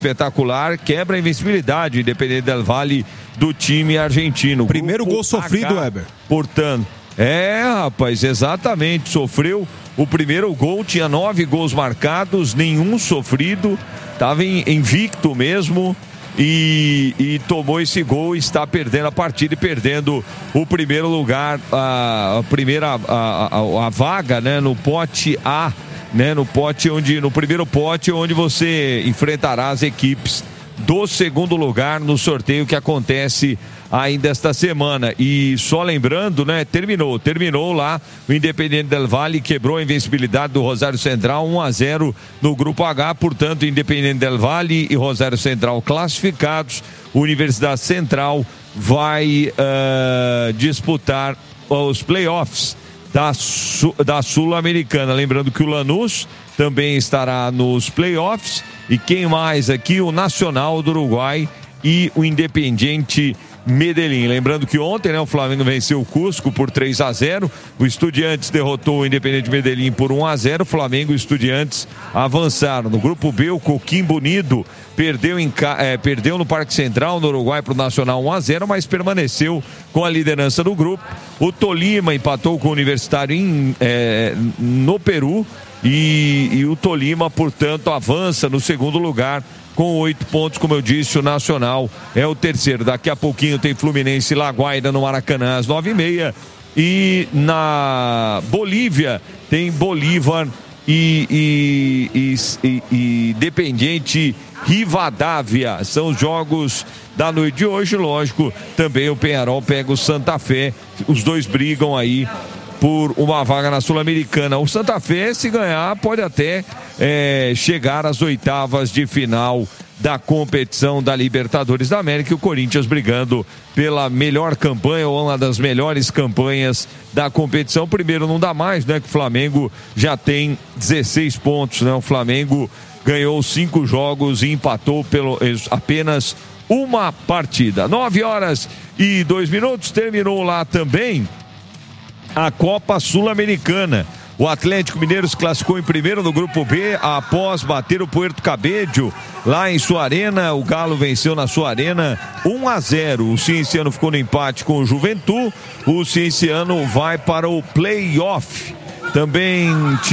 espetacular, quebra a invencibilidade, Independiente del Valle, do time argentino. Primeiro gol sofrido, Weber. Portanto, rapaz, exatamente, sofreu o primeiro gol, tinha 9 gols marcados, nenhum sofrido, estava invicto mesmo. E tomou esse gol, está perdendo a partida e perdendo o primeiro lugar, a vaga, né, no pote A, né, no primeiro pote onde você enfrentará as equipes do segundo lugar no sorteio que acontece ainda esta semana. E só lembrando, né, terminou lá, o Independiente del Valle quebrou a invencibilidade do Rosário Central, 1-0 no grupo H, portanto, Independiente del Valle e Rosário Central classificados. Universidade Central vai disputar os playoffs da Sul-Americana. Lembrando que o Lanús também estará nos playoffs. E quem mais aqui? O Nacional do Uruguai e o Independiente Medellín. Lembrando que ontem, né, o Flamengo venceu o Cusco por 3-0. O Estudiantes derrotou o Independiente Medellín por 1-0. O Flamengo e o Estudiantes avançaram. No grupo B, o Coquimbo Unido perdeu no Parque Central, no Uruguai, para o Nacional 1-0, mas permaneceu com a liderança do grupo. O Tolima empatou com o Universitário no Peru. E o Tolima, portanto, avança no segundo lugar com 8 pontos, como eu disse, o Nacional é o terceiro. Daqui a pouquinho tem Fluminense e La Guaira no Maracanã às 9h30. E na Bolívia tem Bolívar e Independiente Rivadavia. São os jogos da noite de hoje. Lógico, também o Peñarol pega o Santa Fé. Os dois brigam aí por uma vaga na Sul-Americana. O Santa Fé, se ganhar, pode até chegar às oitavas de final da competição da Libertadores da América. E o Corinthians brigando pela melhor campanha, ou uma das melhores campanhas da competição. Primeiro não dá mais, né? Que o Flamengo já tem 16 pontos, né? O Flamengo ganhou 5 jogos e empatou apenas uma partida. 9h02, terminou lá também a Copa Sul-Americana. O Atlético Mineiro se classificou em primeiro no grupo B após bater o Puerto Cabello lá em sua arena. O Galo venceu na sua arena 1-0. O Cienciano ficou no empate com o Juventude. O Cienciano vai para o play-off. Também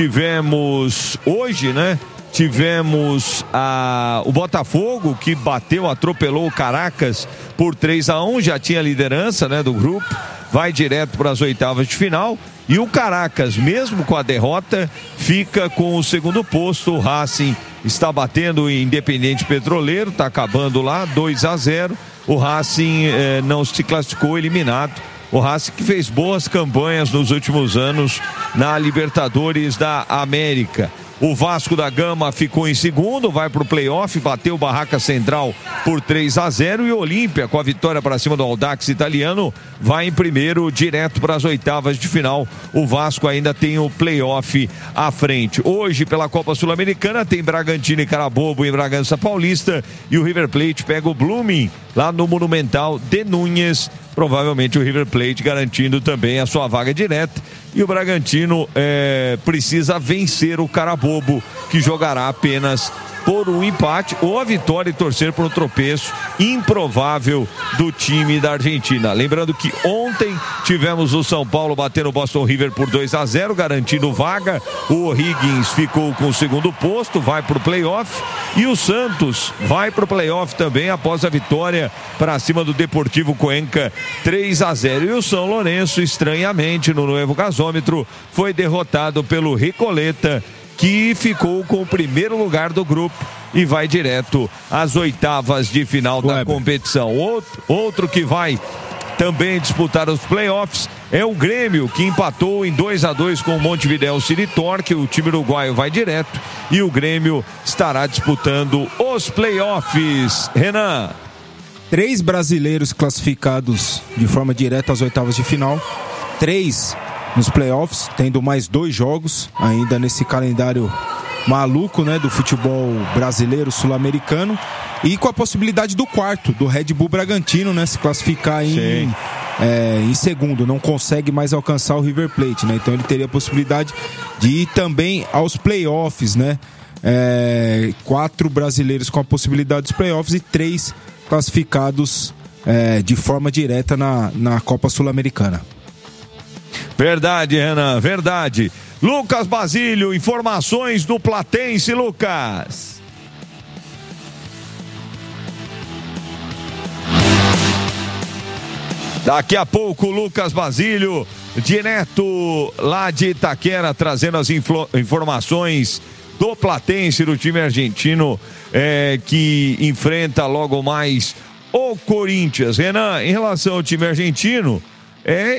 tivemos hoje, né? Tivemos o Botafogo, que atropelou o Caracas por 3-1, já tinha liderança, né, do grupo, vai direto para as oitavas de final. E o Caracas, mesmo com a derrota, fica com o segundo posto. O Racing está batendo o Independiente Petroleiro, está acabando lá, 2-0. O Racing não se classificou, eliminado. O Racing que fez boas campanhas nos últimos anos na Libertadores da América. O Vasco da Gama ficou em segundo, vai para o play-off, bateu o Barraca Central por 3-0. E o Olímpia, com a vitória para cima do Audax italiano, vai em primeiro, direto para as oitavas de final. O Vasco ainda tem o play-off à frente. Hoje, pela Copa Sul-Americana, tem Bragantino e Carabobo em Bragança Paulista. E o River Plate pega o Blooming lá no Monumental de Núñez. Provavelmente o River Plate garantindo também a sua vaga direta. E o Bragantino precisa vencer o Carabobo, que jogará apenas por um empate ou a vitória e torcer por um tropeço improvável do time da Argentina. Lembrando que ontem tivemos o São Paulo batendo o Boston River por 2-0, garantindo vaga. O O'Higgins ficou com o segundo posto, vai para o playoff. E o Santos vai para o playoff também após a vitória para cima do Deportivo Cuenca 3-0. E o São Lourenço, estranhamente, no novo gasômetro, foi derrotado pelo Recoleta, que ficou com o primeiro lugar do grupo e vai direto às oitavas de final da competição. Outro que vai também disputar os playoffs é o Grêmio, que empatou em 2-2 com o Montevideo City Torque. O time uruguaio vai direto e o Grêmio estará disputando os playoffs. Renan. 3 brasileiros classificados de forma direta às oitavas de final, 3 nos playoffs, tendo mais 2 jogos ainda nesse calendário maluco, né, do futebol brasileiro sul-americano, e com a possibilidade do quarto, do Red Bull Bragantino, né, se classificar em segundo, não consegue mais alcançar o River Plate, né, então ele teria a possibilidade de ir também aos playoffs, né, 4 brasileiros com a possibilidade dos playoffs e 3 classificados de forma direta na Copa Sul-Americana. Verdade, Renan, verdade. Lucas Basílio, informações do Platense, Lucas. Daqui a pouco, Lucas Basílio, direto lá de Itaquera, trazendo as informações do Platense, do time argentino, que enfrenta logo mais o Corinthians. Renan, em relação ao time argentino,